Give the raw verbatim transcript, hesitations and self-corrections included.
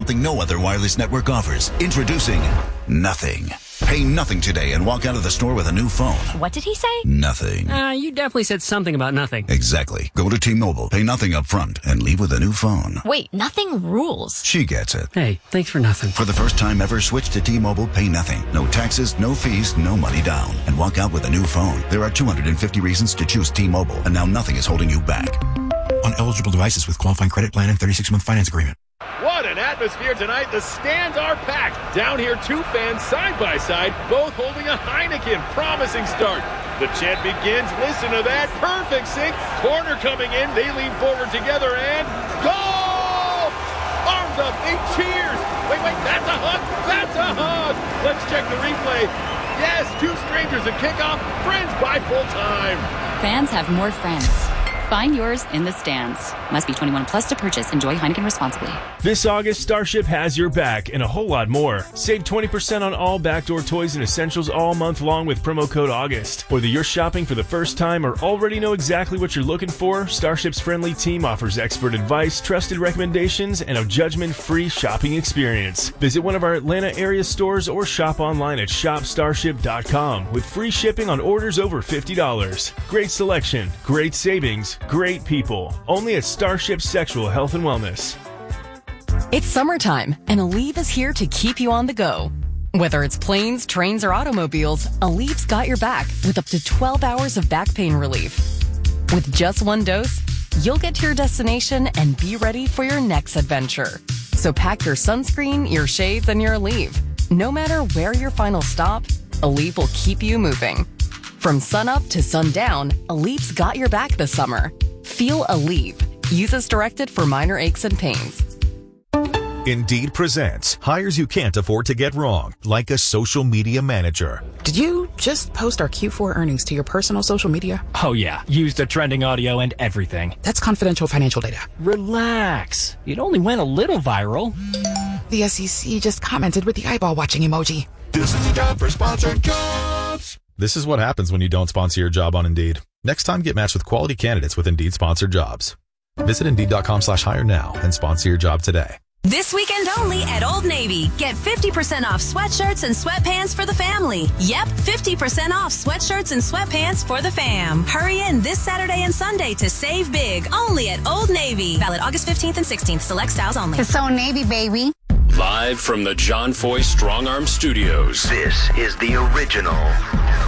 something no other wireless network offers. Introducing Nothing. Pay nothing today and walk out of the store with a new phone. What did he say? Nothing. Uh, you definitely said something about nothing. Exactly. Go to T-Mobile, pay nothing up front, and leave with a new phone. Wait, nothing rules. She gets it. Hey, thanks for nothing. For the first time ever, switch to T-Mobile, pay nothing. No taxes, no fees, no money down. And walk out with a new phone. There are two hundred fifty reasons to choose T-Mobile, and now nothing is holding you back. On eligible devices with qualifying credit plan and thirty-six month finance agreement. What an atmosphere tonight. The stands are packed. Down here, two fans side by side, both holding a Heineken. Promising start. The chant begins. Listen to that. Perfect sync. Corner coming in. They lean forward together and goal! Arms up. They cheers. Wait, wait. That's a hug. That's a hug. Let's check the replay. Yes, two strangers at kickoff. Friends by full time. Fans have more friends. Find yours in the stands. Must be twenty-one plus to purchase. Enjoy Heineken responsibly. This August, Starship has your back and a whole lot more. Save twenty percent on all backdoor toys and essentials all month long with promo code AUGUST. Whether you're shopping for the first time or already know exactly what you're looking for, Starship's friendly team offers expert advice, trusted recommendations, and a judgment-free shopping experience. Visit one of our Atlanta area stores or shop online at shop starship dot com with free shipping on orders over fifty dollars. Great selection, great savings, great people. Only at Starship Sexual Health and Wellness. It's summertime, and Aleve is here to keep you on the go. Whether it's planes, trains, or automobiles, Aleve's got your back with up to twelve hours of back pain relief. With just one dose, you'll get to your destination and be ready for your next adventure. So pack your sunscreen, your shades, and your Aleve. No matter where your final stop, Aleve will keep you moving. From sunup to sundown, Aleve's got your back this summer. Feel Aleve. Use as directed for minor aches and pains. Indeed presents hires you can't afford to get wrong, like a social media manager. Did you just post our Q four earnings to your personal social media? Oh yeah, used the trending audio and everything. That's confidential financial data. Relax. It only went a little viral. The S E C just commented with the eyeball watching emoji. This is a job for sponsored jobs. This is what happens when you don't sponsor your job on Indeed. Next time, get matched with quality candidates with Indeed sponsored jobs. Visit Indeed.com slash hire now and sponsor your job today. This weekend only at Old Navy. Get fifty percent off sweatshirts and sweatpants for the family. Yep, fifty percent off sweatshirts and sweatpants for the fam. Hurry in this Saturday and Sunday to save big. Only at Old Navy. Valid August fifteenth and sixteenth. Select styles only. It's Old Navy, baby. Live from the John Foy Strong Arm Studios. This is the original